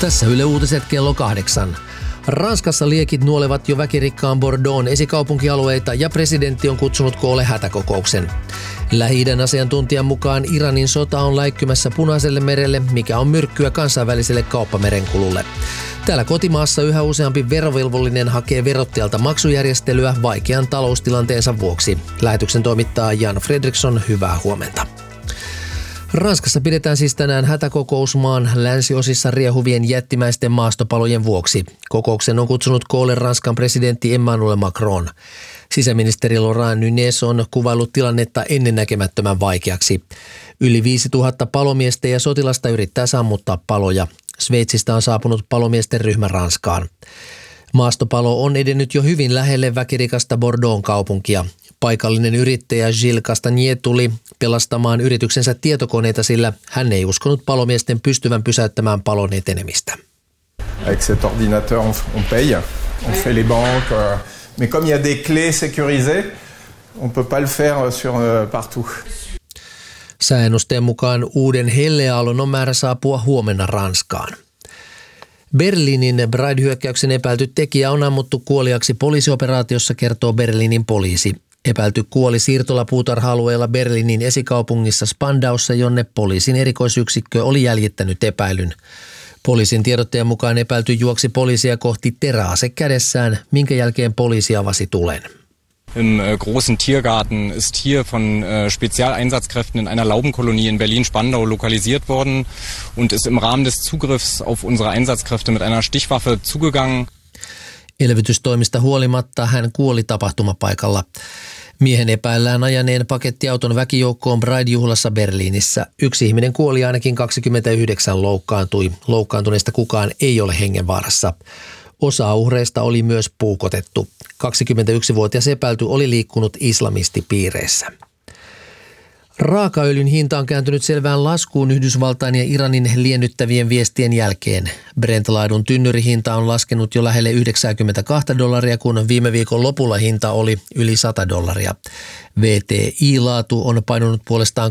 Tässä Yle Uutiset kello 8. Ranskassa liekit nuolevat jo väkirikkaan Bordeaux'n esikaupunkialueita ja presidentti on kutsunut koolle hätäkokouksen. Lähi-idän asiantuntijan mukaan Iranin sota on läikkymässä Punaiselle merelle, mikä on myrkkyä kansainväliselle kauppamerenkululle. Täällä kotimaassa yhä useampi verovelvollinen hakee verottajalta maksujärjestelyä vaikean taloustilanteensa vuoksi. Lähetyksen toimittaa Jan Fredriksson, hyvää huomenta. Ranskassa pidetään siis tänään hätäkokous maan länsiosissa riehuvien jättimäisten maastopalojen vuoksi. Kokouksen on kutsunut koolle Ranskan presidentti Emmanuel Macron. Sisäministeri Laurent Nunez on kuvaillut tilannetta ennennäkemättömän vaikeaksi. Yli 5000 palomiestä ja sotilasta yrittää sammuttaa paloja. Sveitsistä on saapunut palomiesten ryhmä Ranskaan. Maastopalo on edennyt jo hyvin lähelle väkirikasta Bordeaux'n kaupunkia. Paikallinen yrittäjä Gilles Castagnet tuli pelastamaan yrityksensä tietokoneita, sillä hän ei uskonut palomiesten pystyvän pysäyttämään palon etenemistä. Avec cet ordinateur on paye, on fait les banques, mais comme il y a des clés sécurisées, on peut pas le faire sur partout. Sääennusteen mukaan uuden helleaallon on määrä saapua huomenna Ranskaan. Berliinin Pride-hyökkäyksen epäilty tekijä on ammuttu kuoliaksi poliisioperaatiossa, kertoo Berliinin poliisi. Epäilty kuoli siirtolapuutarha-alueella Berliinin esikaupungissa Spandaussa, jonne poliisin erikoisyksikkö oli jäljittänyt epäilyn. Poliisin tiedottajan mukaan epäilty juoksi poliisia kohti teräase kädessään, minkä jälkeen poliisi avasi tulen. Im großen Tiergarten ist hier von Spezialeinsatzkräften in einer Laubenkolonie in Berlin-Spandau lokalisiert worden und ist im Rahmen des Zugriffs auf unsere Einsatzkräfte mit einer Stichwaffe zugegangen. Elvytystoimista huolimatta hän kuoli tapahtumapaikalla. Miehen epäillään ajaneen pakettiauton väkijoukkoon Pride-juhlassa Berliinissä. Yksi ihminen kuoli ja ainakin 29 loukkaantui. Loukkaantuneista kukaan ei ole hengenvaarassa. Osa uhreista oli myös puukotettu. 21-vuotias epäilty oli liikkunut islamistipiireissä. Raakaöljyn hinta on kääntynyt selvään laskuun Yhdysvaltain ja Iranin liennyttävien viestien jälkeen. Brent-laadun tynnyrihinta on laskenut jo lähelle $92, kun viime viikon lopulla hinta oli yli $100. WTI-laatu on painunut puolestaan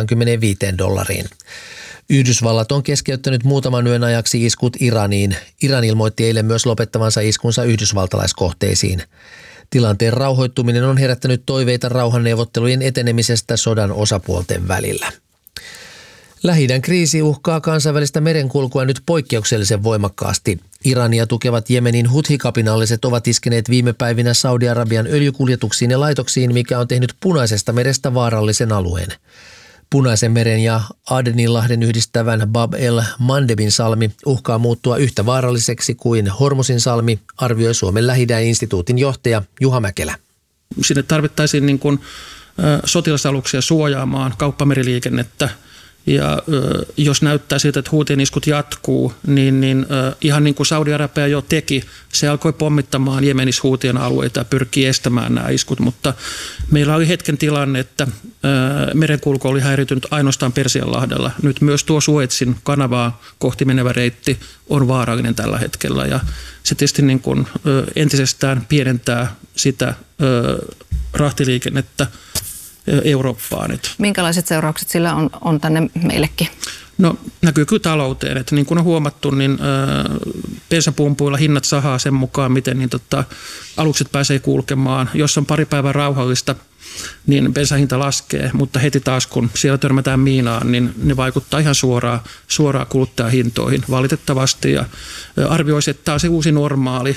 $85. Yhdysvallat on keskeyttänyt muutaman yön ajaksi iskut Iraniin. Iran ilmoitti eilen myös lopettavansa iskunsa yhdysvaltalaiskohteisiin. Tilanteen rauhoittuminen on herättänyt toiveita rauhanneuvottelujen etenemisestä sodan osapuolten välillä. Lähi-idän kriisi uhkaa kansainvälistä merenkulkua nyt poikkeuksellisen voimakkaasti. Irania tukevat Jemenin Huthi-kapinalliset ovat iskeneet viime päivinä Saudi-Arabian öljykuljetuksiin ja laitoksiin, mikä on tehnyt Punaisesta merestä vaarallisen alueen. Punaisen meren ja Adeninlahden yhdistävän Bab el-Mandebin salmi uhkaa muuttua yhtä vaaralliseksi kuin Hormusin salmi, arvioi Suomen Lähi-idän instituutin johtaja Juha Mäkelä. Sinne tarvittaisiin sotilasaluksia suojaamaan kauppameriliikennettä. Ja jos näyttää siltä, että Houthien iskut jatkuu, niin ihan niin kuin Saudi-Arabia jo teki, se alkoi pommittamaan Jemenissä Houthien alueita ja pyrkii estämään nämä iskut. Mutta meillä oli hetken tilanne, että merenkulku oli häiritynyt ainoastaan Persianlahdella. Nyt myös tuo Suezin kanavaa kohti menevä reitti on vaarallinen tällä hetkellä ja se tietysti niin kuin entisestään pienentää sitä rahtiliikennettä Eurooppaan. Minkälaiset seuraukset sillä on tänne meillekin? No näkyy kyllä talouteen, että niin kuin on huomattu, niin bensapumpuilla hinnat sahaa sen mukaan, miten alukset pääsee kulkemaan. Jos on pari päivää rauhallista, niin bensahinta laskee, mutta heti taas kun siellä törmätään miinaan, niin ne vaikuttaa ihan suoraan kuluttajahintoihin valitettavasti ja arvioisi, että tämä on se uusi normaali.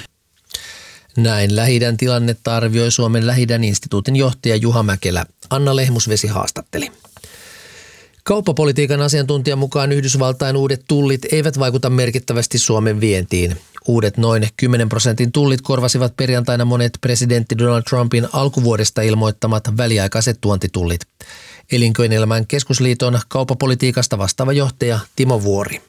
Näin Lähi-idän tilannetta arvioi Suomen Lähi-idän instituutin johtaja Juha Mäkelä. Anna Lehmusvesi haastatteli. Kauppapolitiikan asiantuntijan mukaan Yhdysvaltain uudet tullit eivät vaikuta merkittävästi Suomen vientiin. Uudet noin 10% tullit korvasivat perjantaina monet presidentti Donald Trumpin alkuvuodesta ilmoittamat väliaikaiset tuontitullit. Elinkeinoelämän keskusliiton kauppapolitiikasta vastaava johtaja Timo Vuori.